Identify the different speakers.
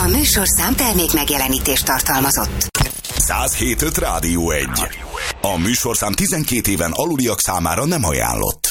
Speaker 1: A műsorszám termék megjelenítést tartalmazott.
Speaker 2: 107.5 Rádió 1. A műsorszám 12 éven aluliak számára nem ajánlott.